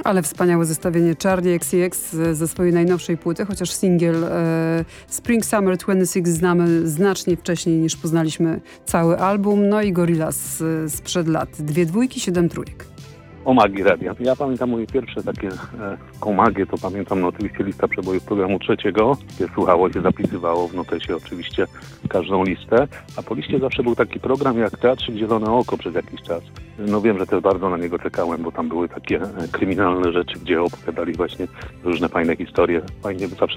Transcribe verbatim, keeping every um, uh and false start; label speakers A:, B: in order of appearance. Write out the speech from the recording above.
A: Ale wspaniałe zestawienie Charli X C X ze swojej najnowszej płyty, chociaż singiel e, Spring Summer dwadzieścia sześć znamy znacznie wcześniej niż poznaliśmy cały album. No i Gorillaz e, sprzed lat. Dwie dwójki, siedem trójek.
B: O magii radia. Ja pamiętam moje pierwsze takie e, magię, to pamiętam no, oczywiście lista przebojów programu trzeciego, gdzie słuchało się, zapisywało w notesie oczywiście każdą listę, a po liście zawsze był taki program jak Teatrzyk Zielone Oko przez jakiś czas. No wiem, że też bardzo na niego czekałem, bo tam były takie e, kryminalne rzeczy, gdzie opowiadali właśnie różne fajne historie. Fajnie zawsze